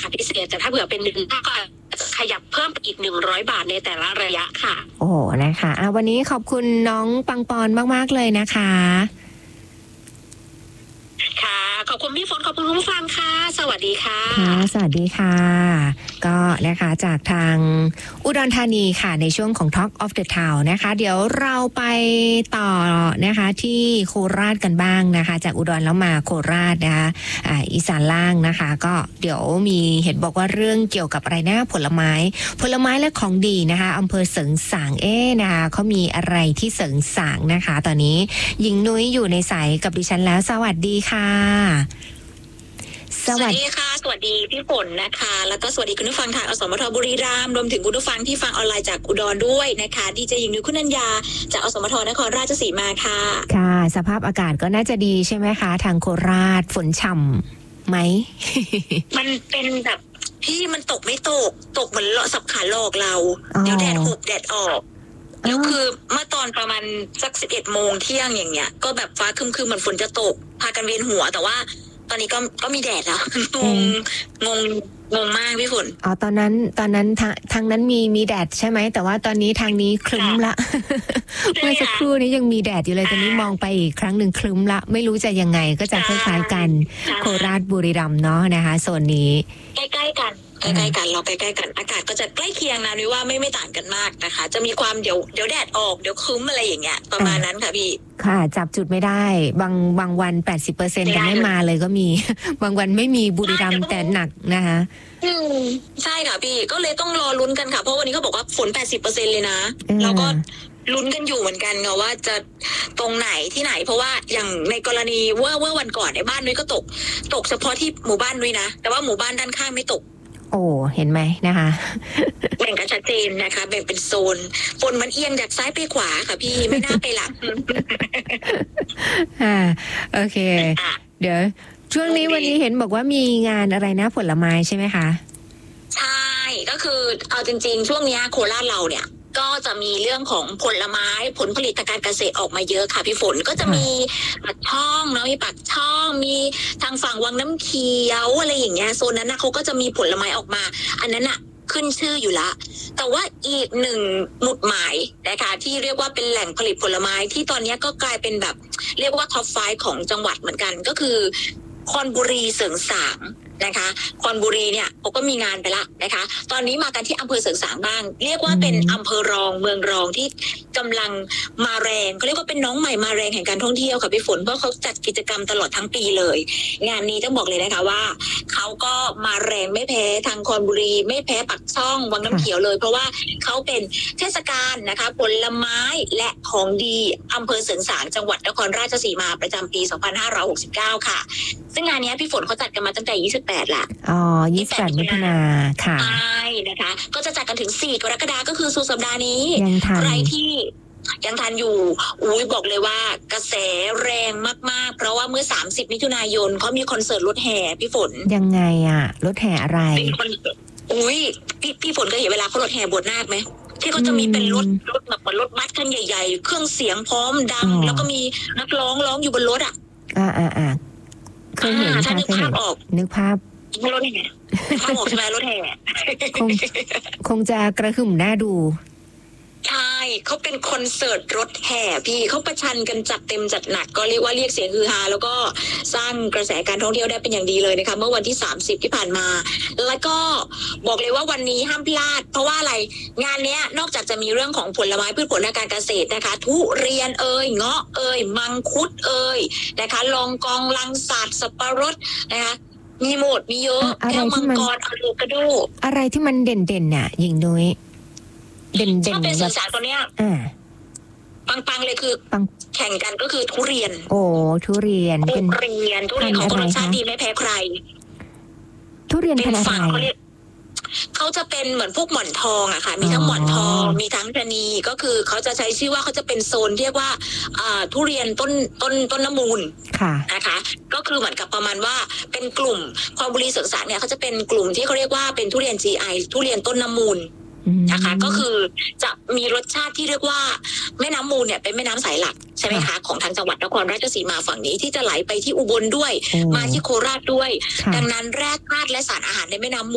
าพิเศษแต่ถ้าเผื่อเป็น1ก็ขยับเพิ่มอีก100 บาทในแต่ละระยะค่ะโอ้นะคะวันนี้ขอบคุณน้องปังปอนมากๆเลยนะคะค่ะขอบคุณพี่ฝนขอบคุณผู้ฟังค่ะสวัสดีค่ะค่ะสวัสดีค่ะก็นะคะจากทางอุดรธานีค่ะในช่วงของ Talk of the Town นะคะเดี๋ยวเราไปต่อนะคะที่โคราชกันบ้างนะคะจากอุดรแล้วมาโคราชนะคะอีสานล่างนะคะก็เดี๋ยวมีเห็นบอกว่าเรื่องเกี่ยวกับอะไรนะผลไม้และของดีนะคะอำเภอเสริงสางนะคะเขามีอะไรที่เสริงสางนะคะตอนนี้หญิงนุ้ยอยู่ในสายกับดิฉันแล้วสวัสดีค่ะสวัสดีค่ะสวัสดีพี่ฝนนะคะแล้วก็สวัสดีคุณผู้ฟังทางอสมทบุรีรัมย์รวมถึงคุณผู้ฟังที่ฟังออนไลน์จากอุดรด้วยนะคะดีเจหญิงนุ้ยคุณัญญาจากอสมทนครราชสีมาค่ะค่ะสภาพอากาศก็น่าจะดีใช่ไหมคะทางโคราชฝนฉ่ำไหมมันเป็นแบบพี่มันตกไม่ตกเหมือนสับขาหลอกเราเดี๋ยวแดดหุบแดดออกแล้วคือเมื่อตอนประมาณสัก11 โมงเที่ยงอย่างเงี้ยก็แบบฟ้าครึมๆเหมือนฝนจะตกพากันเวียนหัวแต่ว่าตอนนี้ก็มีแดดแล้วงงมากพี่ฝนตอนนั้นทางนั้นมีแดดใช่ไหมแต่ว่าตอนนี้ทางนี้ครึ้มละ เมื่อสักครู่นี้ยังมีแดดอยู่เลยตอนนี้มองไปอีกครั้งหนึ่งครึ้มละไม่รู้จะยังไงก็จะคล้ายๆกันโคราชบุรีรัมย์เนาะนะคะโซนนี้ใกล้ๆกันเราใกล้ๆกันอากาศก็จะใกล้เคียงนะนี่ว่าไม่ต่างกันมากนะคะจะมีความเดี๋ยวแดดออกเดี๋ยวครึ้มอะไรอย่างเงี้ยประมาณนั้นค่ะพี่ค่ะจับจุดไม่ได้บางวัน 80% แต่ไม่มาเลยก็มีบางวันไม่มีบุรีรัมย์แต่หนักนะคะใช่ค่ะพี่ก็เลยต้องรอลุ้นกันค่ะเพราะวันนี้เขาบอกว่าฝน 80% เลยนะเราก็ลุ้นกันอยู่เหมือนกันค่ะว่าจะตรงไหนที่ไหนเพราะว่าอย่างในกรณีว่าวันก่อนในบ้านนุ้ยก็ตกเฉพาะที่หมู่บ้านนุ้ยนะแต่ว่าหมู่บ้านด้านข้างไม่ตกโอ้เห็นไหมนะคะแบ่งกันชัดเจนนะคะแบ่งเป็นโซนฝนมันเอียงจากซ้ายไปขวาค่ะพี่ไม่น่าไปหลังโอเคเดี๋ยวช่วงนี้วันนี้เห็นบอกว่ามีงานอะไรนะผลไม้ใช่ไหมคะใช่ก็คือเอาจริงๆช่วงนี้โคราชเราเนี่ยก็จะมีเรื่องของผลไม้ผลผลิตทางการเกษตรออกมาเยอะค่ะพี่ฝนก็จะมีปากช่องเนาะมีปากช่องมีทางฝั่งวังน้ำเขียวอะไรอย่างเงี้ยโซนนั้นนะเขาก็จะมีผลไม้ออกมาอันนั้นอะขึ้นชื่ออยู่ละแต่ว่าอีกหนึ่งหมุดหมายนะคะที่เรียกว่าเป็นแหล่งผลิตผลไม้ที่ตอนนี้ก็กลายเป็นแบบเรียกว่าท็อป5ของจังหวัดเหมือนกันก็คือคอนบุรีเสริงสางนะคะคอนบุรีเนี่ยเขาก็มีงานไปละนะคะตอนนี้มากันที่อำเภอเสริงสางบ้างเรียกว่าเป็นอำเภอรองเมืองรองที่กำลังมาแรงเขาเรียกว่าเป็นน้องใหม่มาแรงแห่งการท่องเที่ยวค่ะพี่ฝนเพราะเขาจัดกิจกรรมตลอดทั้งปีเลยงานนี้ต้องบอกเลยนะคะว่าเขาก็มาแรงไม่แพ้ทางคอนบุรีไม่แพ้ปักช่องวังน้ำเขียวเลยเพราะว่าเขาเป็นเทศกาลนะคะผลไม้และของดีอำเภอเสริงสางจังหวัดนครราชสีมาประจำปี2569ค่ะซึ่งงานนี้พี่ฝนเขาจัดกันมาตั้งแต่28ละ 28 มิถุนายนค่ะใช่นะคะก็จะจัดกันถึง4 กรกฎาคมก็คือสุดสัปดาห์นี้ใครที่ยังทันอยู่บอกเลยว่ากระแสแรงมากๆเพราะว่าเมื่อ30 มิถุนายนเขามีคอนเสิร์ตรถแห่พี่ฝนยังไงอะรถแห่อะไรเป็นคอนเสิร์ตพี่ฝนเคยเห็นเวลาเขารถแห่บวชนาคไหมที่เขาจะมีเป็นรถแบบเหมือนรถบัสคันใหญ่ๆเครื่องเสียงพร้อมดังแล้วก็มีนักร้องอยู่บนรถอ่ะเคยเห็นค่ะเคยเห็นนึกภาพรถแห่ภาพออกใช่ไหมรถแห่คงจะกระหึ่มน่าดูใช่เขาเป็นคอนเสิร์ตรถแห่พี่เขาประชันกันจัดเต็มจัดหนักก็เรียกเสียงฮือฮาแล้วก็สร้างกระแสการท่องเที่ยวได้เป็นอย่างดีเลยนะคะเมื่อวันที่30ที่ผ่านมาแล้วก็บอกเลยว่าวันนี้ห้ามพลาดเพราะว่าอะไรงานนี้นอกจากจะมีเรื่องของผลไม้พืชผลทางการเกษตรนะคะทุเรียนเงาะมังคุดนะคะลองกองลังสัตว์สับปะรดนะคะมีหมดมีเยอะแก้วมังกรอะโวคาโดอะไรที่มันเด่นๆน่ะหญิงนุ้ยเด่นถ้าเป็นสื่อสารตัวเนี้ยปังเลยคือแข่งกันก็คือทุเรียนทุเรียนของรสชาติดีไม่แพ้ใครทุเรียนพันธุ์อะไรเขาจะเป็นเหมือนพวกหมอนทองอะค่ะมีทั้งหมอนทองมีทั้งชะนีก็คือเขาจะใช้ชื่อว่าเขาจะเป็นโซนเรียกว่าทุเรียนต้นน้ำมูลนะคะก็คือเหมือนกับประมาณว่าเป็นกลุ่มคอนบุรีเสริงสางเนี่ยเขาจะเป็นกลุ่มที่เขาเรียกว่าเป็นทุเรียน GI ทุเรียนต้นน้ำมูลนะคะก็คือจะมีรสชาติที่เรียกว่าแม่น้ำมูลเนี่ยเป็นแม่น้ำสายหลักใช่ไหมคะของทางจังหวัดนครราชสีมาฝั่งนี้ที่จะไหลไปที่อุบลด้วยมาที่โคราชด้วยดังนั้นแร่ธาตุและสารอาหารในแม่น้ำ